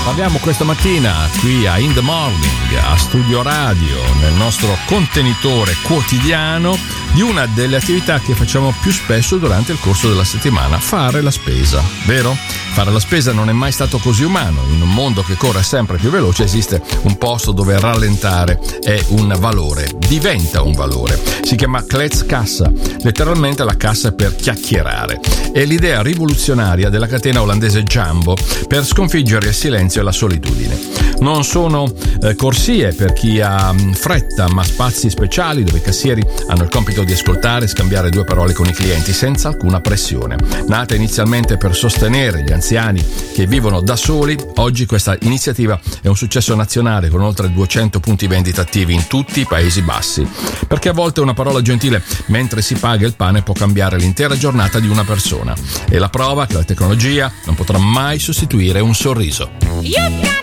Parliamo questa mattina qui a In The Morning, a Studio Radio, nel nostro contenitore quotidiano, di una delle attività che facciamo più spesso durante il corso della settimana: fare la spesa, vero? Fare la spesa non è mai stato così umano. In un mondo che corre sempre più veloce esiste un posto dove rallentare è un valore, diventa un valore. Si chiama Kletskassa, letteralmente la cassa per chiacchierare. È l'idea rivoluzionaria della catena olandese Jumbo per sconfiggere il silenzio e la solitudine. Non sono corsie per chi ha fretta, ma spazi speciali dove i cassieri hanno il compito di ascoltare e scambiare due parole con i clienti senza alcuna pressione. Nata inizialmente per sostenere gli anziani che vivono da soli, oggi questa iniziativa è un successo nazionale con oltre 200 punti vendita attivi in tutti i Paesi Bassi. Perché a volte una parola gentile mentre si paga il pane può cambiare l'intera giornata di una persona. E la prova che la tecnologia non potrà mai sostituire un sorriso.